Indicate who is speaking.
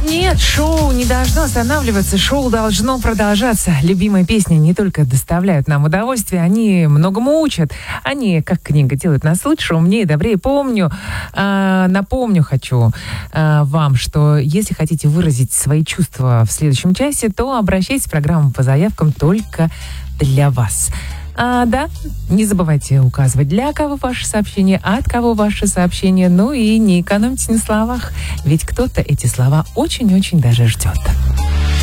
Speaker 1: нет, шоу не должно останавливаться, шоу должно продолжаться. Любимые песни не только доставляют нам удовольствие, они многому учат. Они, как книга, делают нас лучше, умнее, добрее. Напомню хочу вам, что если хотите выразить свои чувства в следующем часе, то обращайтесь в программу по заявкам только для вас. Да, не забывайте указывать, для кого ваше сообщение, от кого ваше сообщение, ну и не экономьте на словах, ведь кто-то эти слова очень-очень даже ждет.